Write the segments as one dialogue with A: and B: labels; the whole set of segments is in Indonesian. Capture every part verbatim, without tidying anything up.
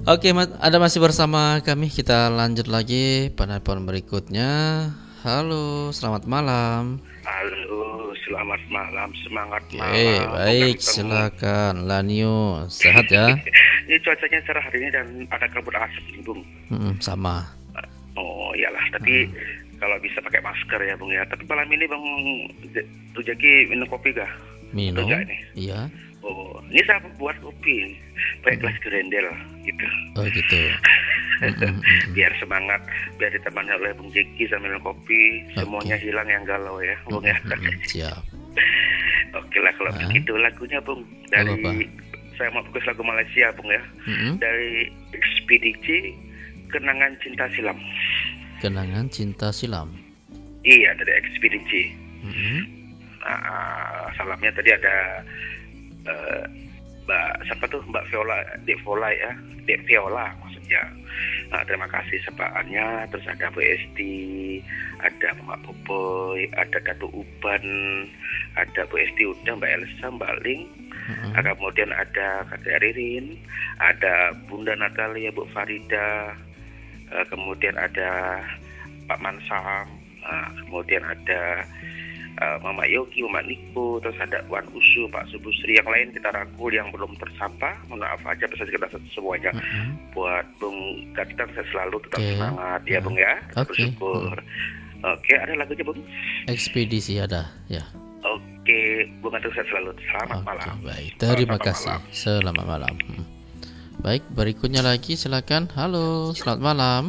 A: Oke, Mas, ada masih bersama kami. Kita lanjut lagi penelpon berikutnya. Halo, selamat malam.
B: Halo, selamat malam, semangat
A: Oke,
B: malam, Bung
A: baik,
B: Ganteng.
A: silakan Lanio. Sehat ya?
B: Ini cuacanya cerah hari ini dan ada kabut asap nih, Bung.
A: Mm, sama.
B: Oh iyalah, tapi kalau bisa pakai masker ya, Bung ya. Tapi malam ini Bang Tujaki minum kopi gak?
A: Minum?
B: Atau enggak nih?
A: Iya.
B: Oh, ini saya buat kopi pakai gelas gerendel gitu.
A: Oh gitu. Mm, mm, mm, mm.
B: Biar semangat, biar ditemani oleh Bung Jeki sambil minum kopi, semuanya
A: Oke.
B: hilang yang galau ya, Bung
A: Mm,
B: ya.
A: mm, mm, Siap.
B: Oke lah kalau
A: Ah.
B: begitu lagunya Bung
A: Lagu
B: dari
A: apa?
B: saya mau fokus lagu Malaysia Bung ya,
A: Mm-mm.
B: dari Ekspedisi Kenangan Cinta Silam.
A: Kenangan cinta silam.
B: Iya dari Ekspedisi.
A: Mm-mm.
B: Nah, salamnya tadi ada eh, Mbak siapa tuh Mbak Viola, Dek Viola ya, Dek Viola maksudnya. Nah, terima kasih sepaannya. Terus ada Bu Esti, ada Mak Boboy, ada Datuk Uban, ada Bu Esti udah, Mbak Elsa, Mbak Ling.
A: Mm-mm.
B: Nah, kemudian ada Kakek Ririn, ada Bunda Natalia, Bu Farida, eh, kemudian ada Pak Mansam, nah, kemudian ada eh, Mama Yogi, Mama Niko, terus ada Wan Usu, Pak Subusri, yang lain kita rangkul yang belum tersapa. Mohon maaf aja pesan kita semuanya.
A: Mm-mm.
B: Buat Bung Ganteng saya selalu tetap
A: Oke.
B: semangat ya
A: Ah.
B: Bung ya, kita
A: Oke.
B: bersyukur. Oke, ada lagunya Bung.
A: Ekspedisi ada, ya.
B: Oke, Bung Ganteng saya selalu selamat
A: Oke,
B: malam.
A: baik. Terima
B: Selamat
A: kasih.
B: malam.
A: Selamat malam. Hmm. Baik, berikutnya lagi silakan. Halo, selamat malam.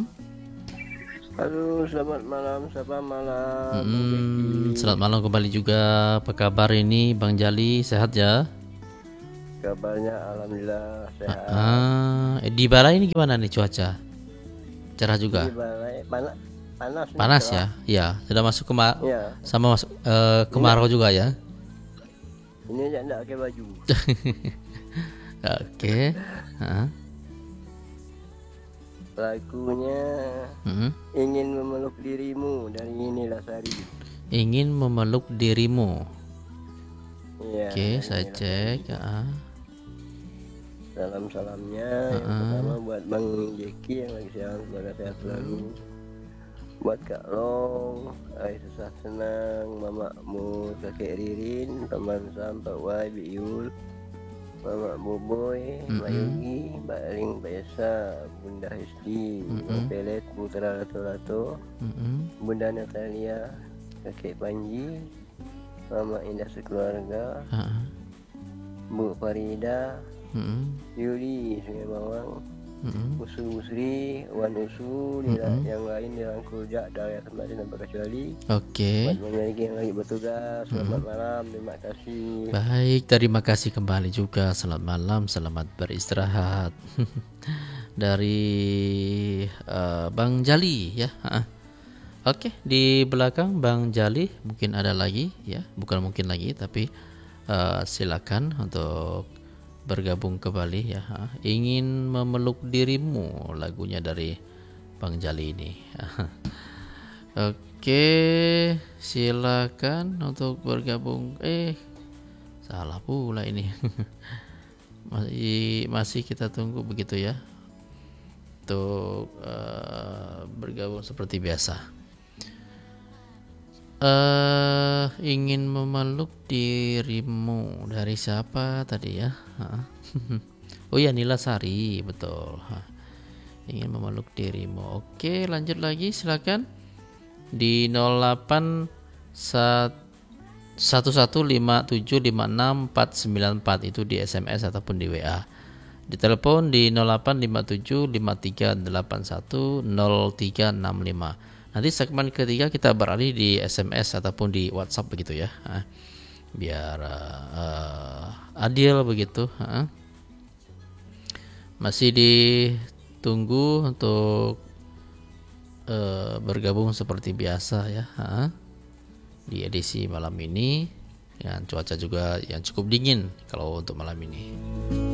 C: Halo, selamat malam, selamat malam. Bang
A: Hmm,
C: Jeki.
A: selamat malam kembali juga. Apa kabar ini, Bang Jali? Sehat ya?
C: Kabarnya alhamdulillah sehat.
A: Ah, eh, di Balai ini gimana nih cuaca? Cerah juga.
C: Di balai panas, panas. nih,
A: Panas
C: cerah.
A: ya? Iya, sudah masuk ke ma-
C: Iya,
A: sama masuk eh, kemarau juga ya?
C: ini aja enggak pakai baju.
A: Oke. Hah?
C: Lagunya
A: Hmm.
C: ingin memeluk dirimu dari Nila Sari.
A: Ingin memeluk dirimu.
C: Iya.
A: Oke,
C: dari
A: saya
C: Nila
A: cek.
C: Sari.
A: Ah.
C: Salam-salamnya yang
A: Uh-uh.
C: pertama buat Bang Jeki yang lagi sehat, semoga sehat selalu. Buat Kak Long, Ai Susah Senang, Mamamu, Kakek Ririn, Paman Sam, Pak Wai, Bi Yul, Mama Boboy, Mbak
A: Mm-mm.
C: Yogi, Mbak Ling, Mbak Esa, Bunda Hesti, Bang
A: Mm-mm.
C: Pelet, Putra Lato-Lato,
A: Mm-mm.
C: Bunda Natalia, Kakek Panji, Mama Indah Sekeluarga,
A: Ah.
C: Bu Farida,
A: Mm-mm.
C: Yuli, Sungai Bawang,
A: Mm-mm.
C: Usu Usri, Wan Usu, dira-
A: Mm-mm.
C: yang lain dirangkul Jak dari kembali tanpa kecuali.
A: Oke.
C: Buat memiliki yang lagi bertugas, selamat malam, terima kasih.
A: Baik, terima kasih kembali juga. Selamat malam, selamat beristirahat. Dari eh, Bang Jali ya. Ah. Oke, di belakang Bang Jali mungkin ada lagi ya, bukan mungkin lagi tapi eh, silakan untuk bergabung kembali ya. Ah. Ingin memeluk dirimu lagunya dari Bang Jali ini. Oke, silakan untuk bergabung. Eh, salah pula ini. masih masih kita tunggu begitu ya. Untuk eh, bergabung seperti biasa. Eh, ingin memeluk dirimu dari siapa tadi ya? Hah? Oh ya, Nila Sari, betul. Hah. Ingin memeluk dirimu. Oke, lanjut lagi silakan di nol delapan satu satu lima tujuh lima enam empat sembilan empat itu di S M S ataupun di W A. Di telepon di nol delapan lima tujuh lima tiga delapan satu nol tiga enam lima. Nanti segmen ketiga kita beralih di S M S ataupun di WhatsApp begitu ya. Nah, biar uh, adil begitu. Nah. Masih ditunggu untuk uh, bergabung seperti biasa ya. Nah. Di edisi malam ini dengan cuaca juga yang cukup dingin kalau untuk malam ini.